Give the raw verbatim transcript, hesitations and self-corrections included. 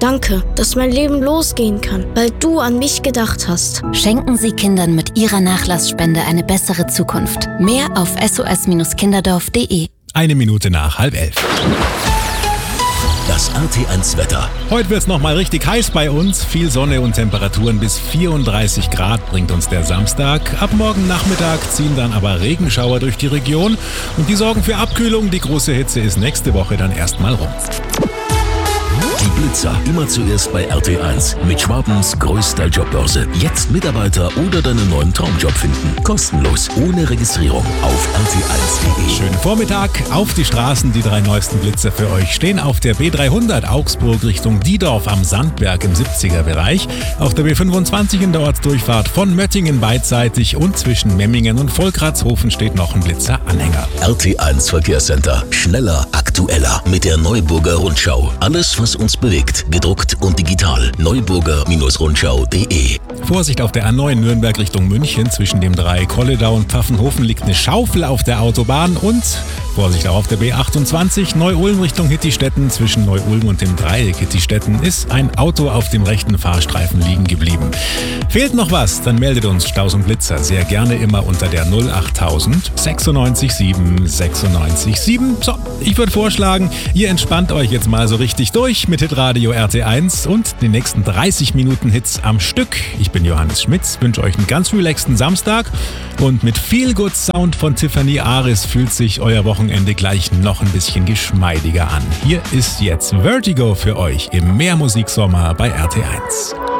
Danke, dass mein Leben losgehen kann, weil du an mich gedacht hast. Schenken Sie Kindern mit Ihrer Nachlassspende eine bessere Zukunft. Mehr auf s o s kinderdorf punkt d e. Eine Minute nach halb elf. Das R T eins Wetter. Heute wird's noch mal richtig heiß bei uns. Viel Sonne und Temperaturen bis vierunddreißig Grad bringt uns der Samstag. Ab morgen Nachmittag ziehen dann aber Regenschauer durch die Region. Und die sorgen für Abkühlung. Die große Hitze ist nächste Woche dann erstmal rum. Die Blitzer immer zuerst bei R T eins. Mit Schwabens größter Jobbörse. Jetzt Mitarbeiter oder deinen neuen Traumjob finden. Kostenlos, ohne Registrierung auf r t eins punkt d e. Schönen Vormittag. Auf die Straßen. Die drei neuesten Blitzer für euch stehen auf der B dreihundert Augsburg Richtung Diedorf am Sandberg im siebziger Bereich. Auf der B fünfundzwanzig in der Ortsdurchfahrt von Möttingen beidseitig und zwischen Memmingen und Volkratshofen steht noch ein Blitzer-Anhänger. R T eins Verkehrscenter. Schneller, aktueller mit der Neuburger Rundschau. Alles, was uns bewegt, gedruckt und digital. Neuburger Rundschau punkt d e. Vorsicht auf der A neun Nürnberg Richtung München. Zwischen dem Dreieck Kolledau und Pfaffenhofen liegt eine Schaufel auf der Autobahn. Und Vorsicht auch auf der B achtundzwanzig Neu-Ulm Richtung Hittistetten. Zwischen Neu-Ulm und dem Dreieck Hittistetten ist ein Auto auf dem rechten Fahrstreifen liegen geblieben. Fehlt noch was? Dann meldet uns Staus und Blitzer sehr gerne immer unter der null achttausend sechsundneunzig sieben sechsundneunzig sieben. So, ich würde vorschlagen, ihr entspannt euch jetzt mal so richtig durch mit Hitradio R T eins und den nächsten dreißig Minuten Hits am Stück. Ich bin Johannes Schmitz, wünsche euch einen ganz relaxten Samstag und mit viel Good Sound von Tiffany Aris fühlt sich euer Wochenende gleich noch ein bisschen geschmeidiger an. Hier ist jetzt Vertigo für euch im Mehrmusiksommer bei R T eins.